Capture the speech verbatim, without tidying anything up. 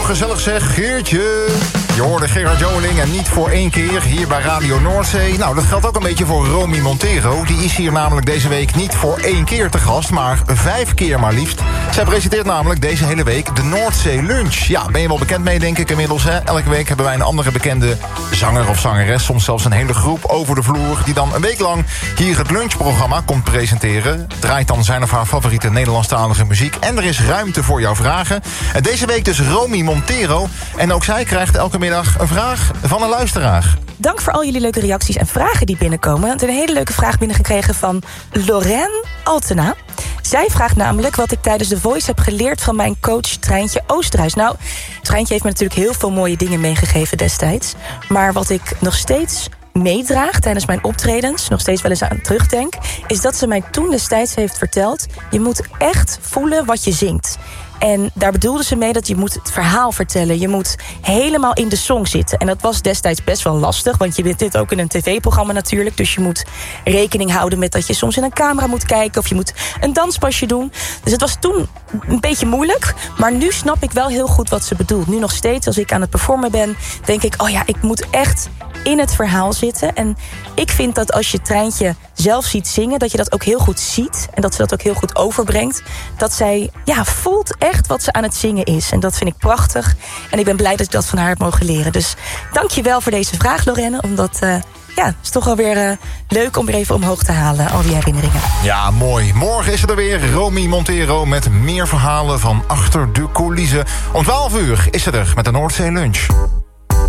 gezellig zeg, Geertje. Je hoorde Gerard Joling en niet voor één keer hier bij Radio Noordzee. Nou, dat geldt ook een beetje voor Romy Montero. Die is hier namelijk deze week niet voor één keer te gast, maar vijf keer maar liefst. Zij presenteert namelijk deze hele week de Noordzee Lunch. Ja, ben je wel bekend mee, denk ik inmiddels, hè? Elke week hebben wij een andere bekende zanger of zangeres, soms zelfs een hele groep over de vloer, die dan een week lang hier het lunchprogramma komt presenteren. Draait dan zijn of haar favoriete Nederlandstalige muziek. En er is ruimte voor jouw vragen. En deze week dus Romy Montero. En ook zij krijgt elke middag een vraag van een luisteraar. Dank voor al jullie leuke reacties en vragen die binnenkomen. We hebben een hele leuke vraag binnengekregen van Lorraine Altena. Zij vraagt namelijk wat ik tijdens The Voice heb geleerd van mijn coach Treintje Oosterhuis. Nou, Treintje heeft me natuurlijk heel veel mooie dingen meegegeven destijds. Maar wat ik nog steeds meedraag tijdens mijn optredens, nog steeds wel eens aan terugdenk, is dat ze mij toen destijds heeft verteld: je moet echt voelen wat je zingt. En daar bedoelde ze mee dat je moet het verhaal vertellen. Je moet helemaal in de song zitten. En dat was destijds best wel lastig, want je bent dit ook in een tv-programma natuurlijk. Dus je moet rekening houden met dat je soms in een camera moet kijken, of je moet een danspasje doen. Dus het was toen een beetje moeilijk. Maar nu snap ik wel heel goed wat ze bedoelt. Nu nog steeds, als ik aan het performen ben, denk ik: oh ja, ik moet echt in het verhaal zitten. En ik vind dat als je Treintje zelf ziet zingen, dat je dat ook heel goed ziet. En dat ze dat ook heel goed overbrengt. Dat zij ja, voelt echt wat ze aan het zingen is. En dat vind ik prachtig. En ik ben blij dat ik dat van haar heb mogen leren. Dus dank je wel voor deze vraag, Lorraine. Omdat uh, ja, het is toch wel weer uh, leuk om weer even omhoog te halen, al die herinneringen. Ja, mooi. Morgen is er weer Romy Montero met meer verhalen van achter de coulissen. Om twaalf uur is ze er met de Noordzee Lunch.